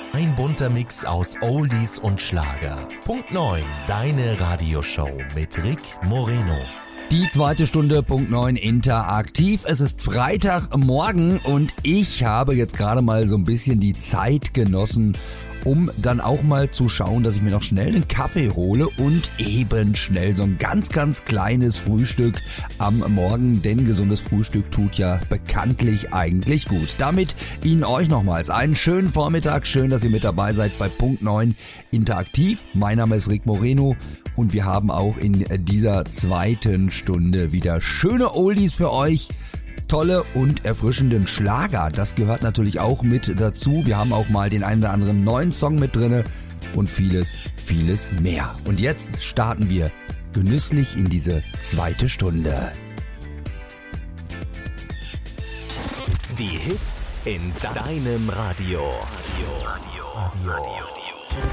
Ein bunter Mix aus Oldies und Schlager. Punkt 9, deine Radioshow mit Rick Moreno. Die zweite Stunde, Punkt 9, interaktiv. Es ist Freitagmorgen und ich habe jetzt gerade mal so ein bisschen die Zeit genossen, um dann auch mal zu schauen, dass ich mir noch schnell einen Kaffee hole und eben schnell so ein ganz, ganz kleines Frühstück am Morgen, denn gesundes Frühstück tut ja bekanntlich eigentlich gut. Damit Ihnen euch nochmals einen schönen Vormittag, schön, dass ihr mit dabei seid bei Punkt 9 interaktiv. Mein Name ist Rick Moreno und wir haben auch in dieser zweiten Stunde wieder schöne Oldies für euch. Tolle und erfrischenden Schlager, das gehört natürlich auch mit dazu. Wir haben auch mal den einen oder anderen neuen Song mit drinne und vieles, vieles mehr. Und jetzt starten wir genüsslich in diese zweite Stunde. Die Hits in deinem Radio. Radio.